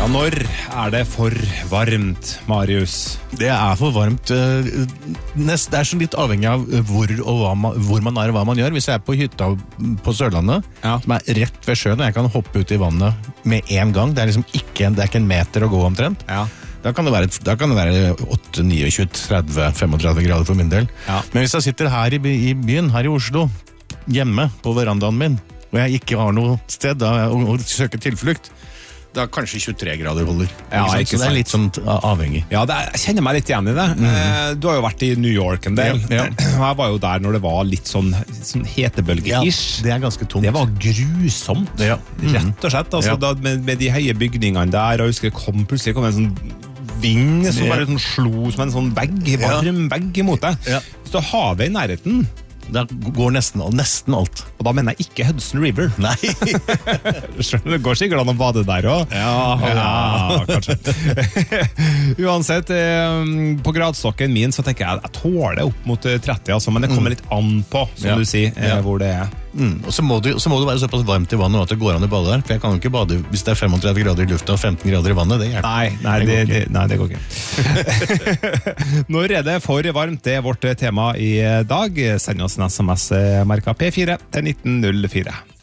Ja, når det for varmt, Marius? Det for varmt. Det så litt avhengig av hvor man og hva man gjør. Hvis jeg på hytta på Sørlandet, som rett ved sjøen, og jeg kan hoppe ut i vannet med en gang, det liksom ikke en meter å gå omtrent, da kan det være 8, 29, 30, 35 grader for min del. Men hvis jeg sitter her i byen, her i Oslo, hjemme på verandaen min, og jeg ikke har noe sted å søke tilflukt, da kanskje 23 grader holder. Så det litt sånn avhengig. Ja, jeg kjenner meg litt igjen i det. Du har jo vært i New York en del. Jeg var jo der når det var litt sånn hetebølge-ish. Det ganske tungt. Det var grusomt, rett og slett. Altså, med de høye bygningene der, og jeg husker plutselig kom en sånn vind som bare slo som en sånn varm vegg imot deg. Så havet i nærheten, det går nesten alt. Og da mener jeg ikke Hudson River. Nei. Det går sikkert an å bade der også. Ja, kanskje. Uansett, på gradstokken min så tenker jeg tåler opp mot 30, altså, men det kommer litt an på, som du sier, hvor det Og så må det være såpass varmt i vannet at det går an å bade der, for jeg kan jo ikke bade hvis det 35 grader i lufta og 15 grader i vannet, det hjelper. Nei, det går ikke. Når det for varmt, det vårt tema i dag. Send oss en SMS merket P4 til 1904.